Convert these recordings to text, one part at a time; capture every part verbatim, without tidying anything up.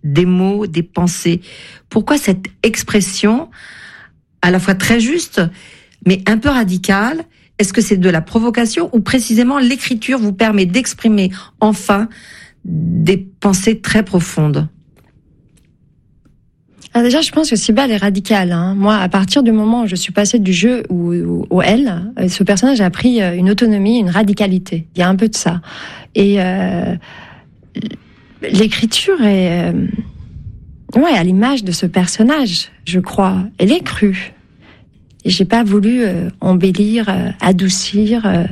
des mots, des pensées. Pourquoi cette expression, à la fois très juste, mais un peu radicale? Est-ce que c'est de la provocation ou précisément l'écriture vous permet d'exprimer enfin des pensées très profondes? Alors déjà, je pense que Cybèle est radicale. Hein. Moi, à partir du moment où je suis passée du jeu au, au, au elle, ce personnage a pris une autonomie, une radicalité. Il y a un peu de ça. Et euh, l'écriture est, euh, ouais, à l'image de ce personnage, je crois. Elle est crue. Et j'ai pas voulu euh, embellir, euh, adoucir. Euh,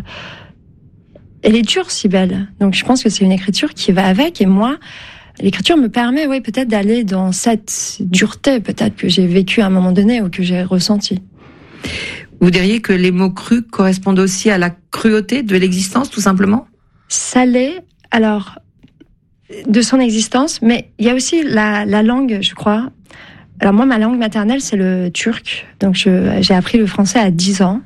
elle est dure, Cybèle. Donc, je pense que c'est une écriture qui va avec. Et moi, l'écriture me permet, oui, peut-être d'aller dans cette dureté, peut-être que j'ai vécu à un moment donné ou que j'ai ressenti. Vous diriez que les mots crus correspondent aussi à la cruauté de l'existence, tout simplement? Ça l'est, alors, de son existence, mais il y a aussi la, la langue, je crois. Alors moi, ma langue maternelle, c'est le turc. Donc je, j'ai appris le français à dix ans.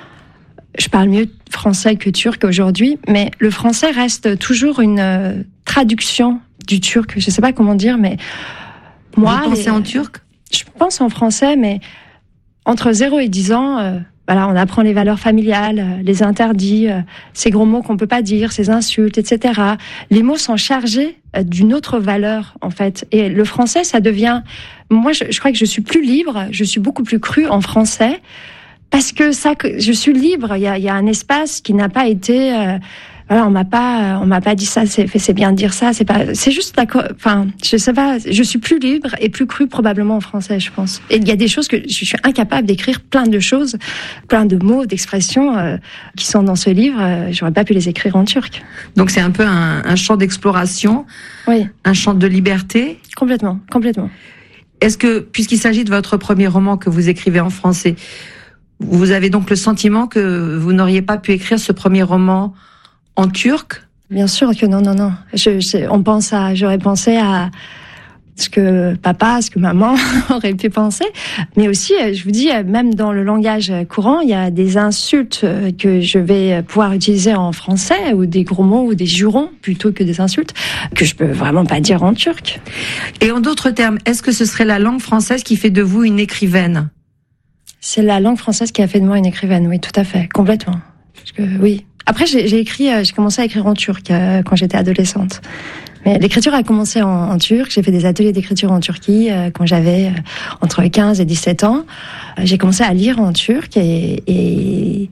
Je parle mieux français que turc aujourd'hui, mais le français reste toujours une euh, traduction du turc, je sais pas comment dire, mais moi... Vous pensez les... en turc? Je pense en français, mais entre zéro et dix ans, euh, voilà, on apprend les valeurs familiales, les interdits, euh, ces gros mots qu'on peut pas dire, ces insultes, et cetera. Les mots sont chargés euh, d'une autre valeur, en fait. Et le français, ça devient... Moi, je, je crois que je suis plus libre, je suis beaucoup plus crue en français, parce que ça, je suis libre. Il y a, il y a un espace qui n'a pas été... Euh, Voilà, on m'a pas, on m'a pas dit ça. C'est, c'est bien de dire ça. C'est pas, c'est juste la, enfin, je sais pas. Je suis plus libre et plus crue probablement en français, je pense. Et il y a des choses que je suis incapable d'écrire, plein de choses, plein de mots, d'expressions euh, qui sont dans ce livre. Euh, j'aurais pas pu les écrire en turc. Donc c'est un peu un, un champ d'exploration, oui, un champ de liberté. Complètement, complètement. Est-ce que, puisqu'il s'agit de votre premier roman que vous écrivez en français, vous avez donc le sentiment que vous n'auriez pas pu écrire ce premier roman en turc? Bien sûr que non, non, non. Je, je, on pense à, j'aurais pensé à ce que papa, ce que maman aurait pu penser. Mais aussi, je vous dis, même dans le langage courant, il y a des insultes que je vais pouvoir utiliser en français, ou des gros mots, ou des jurons, plutôt que des insultes, que je peux vraiment pas dire en turc. Et en d'autres termes, est-ce que ce serait la langue française qui fait de vous une écrivaine? C'est la langue française qui a fait de moi une écrivaine, oui, tout à fait, complètement. Parce que, oui. Après, j'ai, j'ai écrit, j'ai commencé à écrire en turc euh, quand j'étais adolescente. Mais l'écriture a commencé en, en turc. J'ai fait des ateliers d'écriture en Turquie euh, quand j'avais euh, entre quinze et dix-sept ans. Euh, j'ai commencé à lire en turc et, et...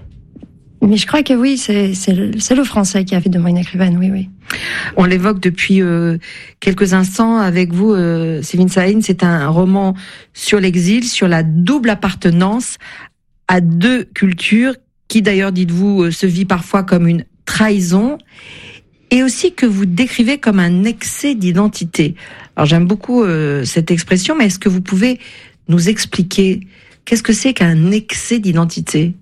mais je crois que oui, c'est, c'est, le, c'est le français qui a fait de moi une écrivaine, oui, oui. On l'évoque depuis euh, quelques instants avec vous, euh, Sevin Şahin. C'est un roman sur l'exil, sur la double appartenance à deux cultures, qui d'ailleurs, dites-vous, se vit parfois comme une trahison, et aussi que vous décrivez comme un excès d'identité. Alors j'aime beaucoup euh, cette expression, mais est-ce que vous pouvez nous expliquer qu'est-ce que c'est qu'un excès d'identité?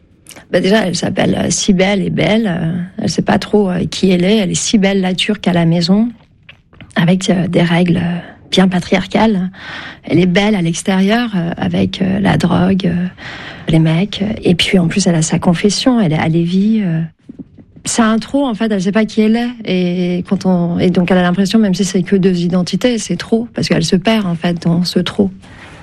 Bah déjà, elle s'appelle Cybèle et belle. Elle sait pas trop qui elle est. Elle est Cybèle la turque à la maison, avec des règles bien patriarcale. Elle est belle à l'extérieur, euh, avec euh, la drogue, euh, les mecs. Et puis, en plus, elle a sa confession. Elle est à Lévis. Euh. C'est un trop, en fait. Elle sait pas qui elle est. Et quand on, et donc, elle a l'impression, même si c'est que deux identités, c'est trop. Parce qu'elle se perd, en fait, dans ce trop.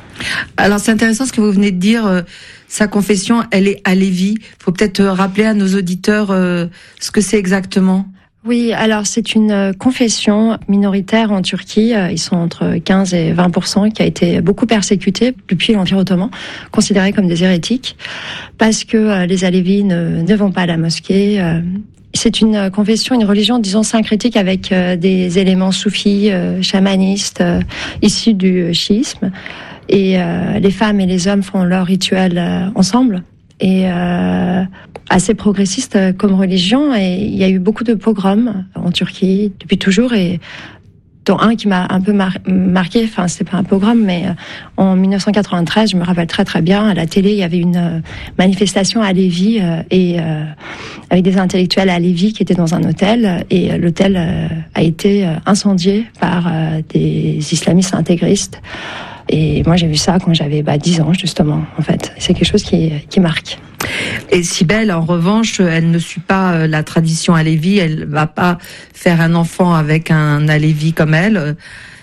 Alors, c'est intéressant ce que vous venez de dire. Euh, sa confession, elle est à Lévis. Faut peut-être rappeler à nos auditeurs euh, ce que c'est exactement. Oui, alors c'est une confession minoritaire en Turquie, ils sont entre quinze et vingt pour cent, qui a été beaucoup persécutée depuis l'Empire ottoman, considérés comme des hérétiques, parce que les Alévis ne, ne vont pas à la mosquée. C'est une confession, une religion, disons, syncrétique, avec des éléments soufis, chamanistes, issus du chiisme. Et les femmes et les hommes font leur rituel ensemble. Et euh, assez progressiste comme religion, et il y a eu beaucoup de pogroms en Turquie depuis toujours, et dont un qui m'a un peu mar- marqué, enfin c'était pas un pogrom, mais euh, en dix-neuf cent quatre-vingt-treize, je me rappelle très très bien, à la télé, il y avait une euh, manifestation à Lévis, euh, et euh, avec des intellectuels à Lévis qui étaient dans un hôtel, et euh, l'hôtel euh, a été euh, incendié par euh, des islamistes intégristes. Et moi, j'ai vu ça quand j'avais bah, dix ans, justement, en fait. C'est quelque chose qui, qui marque. Et Cybèle, en revanche, elle ne suit pas la tradition alévi. Elle va pas faire un enfant avec un alévi comme elle.